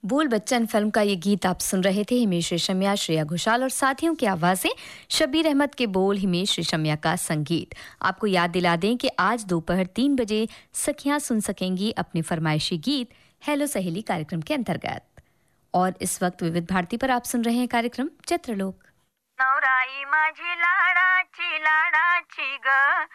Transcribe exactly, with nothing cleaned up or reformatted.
बोल बच्चन फिल्म का ये गीत आप सुन रहे थे। हिमेश रेशमिया, श्रेया घोषाल और साथियों की आवाजें, शब्बीर अहमद के बोल, हिमेश रेशमिया का संगीत। आपको याद दिला दें कि आज दोपहर तीन बजे सखियां सुन सकेंगी अपने फरमाइशी गीत हेलो सहेली कार्यक्रम के अंतर्गत। और इस वक्त विविध भारती पर आप सुन रहे हैं कार्यक्रम चित्रलोक। नवराई माझी लाडाची लाडाची ग